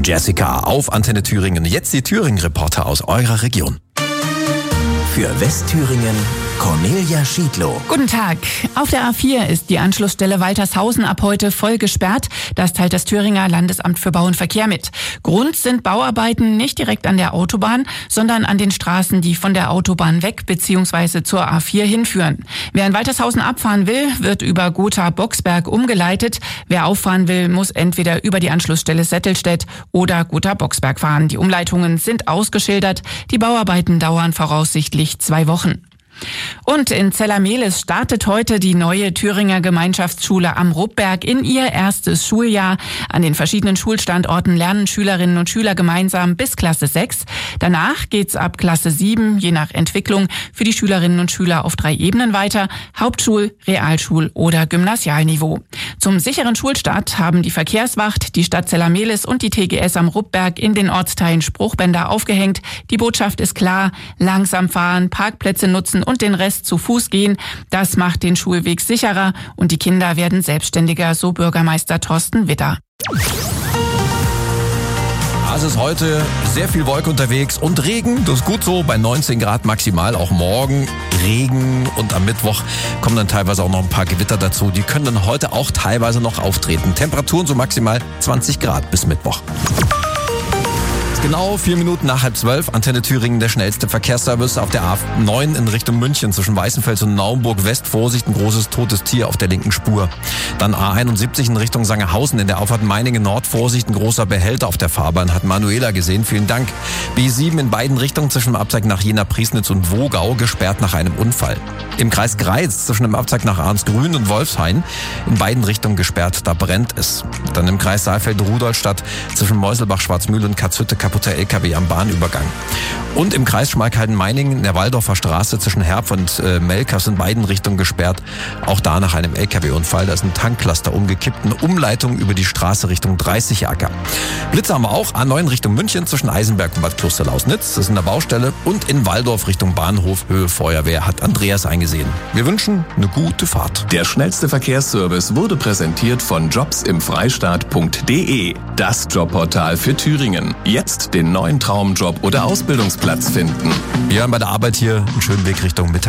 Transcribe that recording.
Jessica auf Antenne Thüringen. Jetzt die Thüringen-Reporter aus eurer Region. Für Westthüringen Cornelia Schiedlow. Guten Tag. Auf der A4 ist die Anschlussstelle Waltershausen ab heute voll gesperrt. Das teilt das Thüringer Landesamt für Bau und Verkehr mit. Grund sind Bauarbeiten nicht direkt an der Autobahn, sondern an den Straßen, die von der Autobahn weg bzw. zur A4 hinführen. Wer in Waltershausen abfahren will, wird über Gotha-Boxberg umgeleitet. Wer auffahren will, muss entweder über die Anschlussstelle Settelstedt oder Gotha-Boxberg fahren. Die Umleitungen sind ausgeschildert. Die Bauarbeiten dauern voraussichtlich 2 Wochen. Und in Zellermehlis startet heute die neue Thüringer Gemeinschaftsschule am Ruppberg in ihr erstes Schuljahr. An den verschiedenen Schulstandorten lernen Schülerinnen und Schüler gemeinsam bis Klasse 6. Danach geht's ab Klasse 7, je nach Entwicklung, für die Schülerinnen und Schüler auf 3 Ebenen weiter: Hauptschul-, Realschul- oder Gymnasialniveau. Zum sicheren Schulstart haben die Verkehrswacht, die Stadt Zellermehlis und die TGS am Ruppberg in den Ortsteilen Spruchbänder aufgehängt. Die Botschaft ist klar: langsam fahren, Parkplätze nutzen und den Rest zu Fuß gehen. Das macht den Schulweg sicherer und die Kinder werden selbstständiger, so Bürgermeister Thorsten Witter. Es ist heute sehr viel Wolke unterwegs und Regen. Das ist gut so, bei 19 Grad maximal. Auch morgen Regen und am Mittwoch kommen dann teilweise auch noch ein paar Gewitter dazu. Die können dann heute auch teilweise noch auftreten. Temperaturen so maximal 20 Grad bis Mittwoch. Genau 4 Minuten nach 11:30, Antenne Thüringen, der schnellste Verkehrsservice auf der A9 in Richtung München zwischen Weißenfels und Naumburg West. Vorsicht, ein großes totes Tier auf der linken Spur. Dann A71 in Richtung Sangerhausen in der Auffahrt Meiningen Nord. Vorsicht, ein großer Behälter auf der Fahrbahn, hat Manuela gesehen. Vielen Dank. B7 in beiden Richtungen zwischen dem Abzweig nach Jena, Priesnitz und Wogau gesperrt nach einem Unfall. Im Kreis Greiz zwischen dem Abzweig nach Arnsgrün und Wolfshain in beiden Richtungen gesperrt, da brennt es. Dann im Kreis Saalfeld-Rudolstadt zwischen Meuselbach, Schwarzmühl und Katzhütte kaputter LKW am Bahnübergang. Und im Kreis Schmalkalden-Meiningen in der Waldorfer Straße zwischen Herb und Melkers in beiden Richtungen gesperrt. Auch da nach einem LKW-Unfall. Da ist ein Tanklaster umgekippt. Eine Umleitung über die Straße Richtung 30 Acker. Blitze haben wir auch. A9 Richtung München zwischen Eisenberg und Bad Klosterlausnitz. Das ist in der Baustelle. Und in Waldorf Richtung Bahnhof Höhe Feuerwehr hat Andreas eingesehen. Wir wünschen eine gute Fahrt. Der schnellste Verkehrsservice wurde präsentiert von jobsimfreistaat.de. Das Jobportal für Thüringen. Jetzt den neuen Traumjob oder Ausbildungsplatz finden. Wir haben bei der Arbeit hier einen schönen Weg Richtung Mittag.